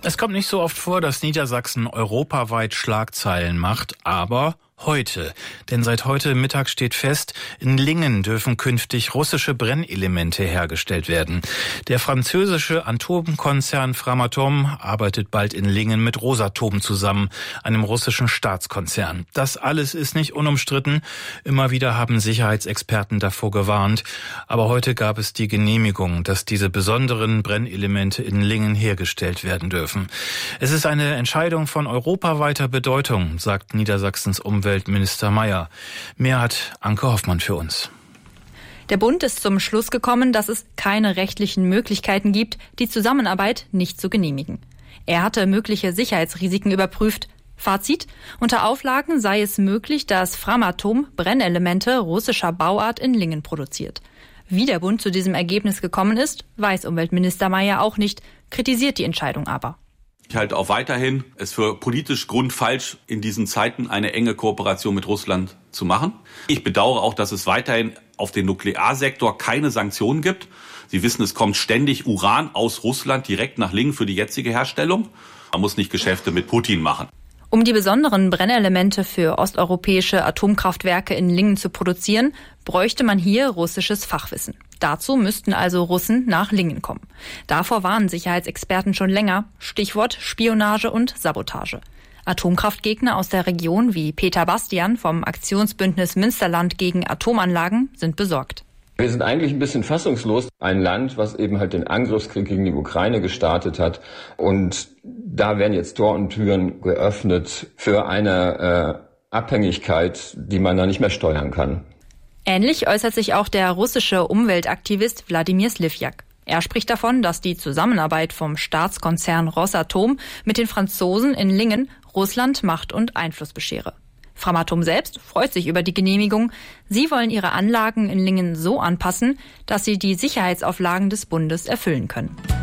Es kommt nicht so oft vor, dass Niedersachsen europaweit Schlagzeilen macht, aber heute. Denn seit heute Mittag steht fest, in Lingen dürfen künftig russische Brennelemente hergestellt werden. Der französische Atomkonzern Framatome arbeitet bald in Lingen mit Rosatom zusammen, einem russischen Staatskonzern. Das alles ist nicht unumstritten. Immer wieder haben Sicherheitsexperten davor gewarnt. Aber heute gab es die Genehmigung, dass diese besonderen Brennelemente in Lingen hergestellt werden dürfen. Es ist eine Entscheidung von europaweiter Bedeutung, sagt Niedersachsens Umweltminister Mayer. Mehr hat Anke Hoffmann für uns. Der Bund ist zum Schluss gekommen, dass es keine rechtlichen Möglichkeiten gibt, die Zusammenarbeit nicht zu genehmigen. Er hatte mögliche Sicherheitsrisiken überprüft. Fazit: Unter Auflagen sei es möglich, dass Framatome Brennelemente russischer Bauart in Lingen produziert. Wie der Bund zu diesem Ergebnis gekommen ist, weiß Umweltminister Mayer auch nicht, kritisiert die Entscheidung aber. Ich halte auch weiterhin es für politisch grundfalsch, in diesen Zeiten eine enge Kooperation mit Russland zu machen. Ich bedauere auch, dass es weiterhin auf den Nuklearsektor keine Sanktionen gibt. Sie wissen, es kommt ständig Uran aus Russland direkt nach Lingen für die jetzige Herstellung. Man muss nicht Geschäfte mit Putin machen. Um die besonderen Brennelemente für osteuropäische Atomkraftwerke in Lingen zu produzieren, bräuchte man hier russisches Fachwissen. Dazu müssten also Russen nach Lingen kommen. Davor warnen Sicherheitsexperten schon länger. Stichwort Spionage und Sabotage. Atomkraftgegner aus der Region wie Peter Bastian vom Aktionsbündnis Münsterland gegen Atomanlagen sind besorgt. Wir sind eigentlich ein bisschen fassungslos. Ein Land, was eben halt den Angriffskrieg gegen die Ukraine gestartet hat. Und da werden jetzt Tor und Türen geöffnet für eine Abhängigkeit, die man da nicht mehr steuern kann. Ähnlich äußert sich auch der russische Umweltaktivist Wladimir Slivjak. Er spricht davon, dass die Zusammenarbeit vom Staatskonzern Rosatom mit den Franzosen in Lingen Russland Macht und Einfluss beschere. Framatome selbst freut sich über die Genehmigung. Sie wollen ihre Anlagen in Lingen so anpassen, dass sie die Sicherheitsauflagen des Bundes erfüllen können.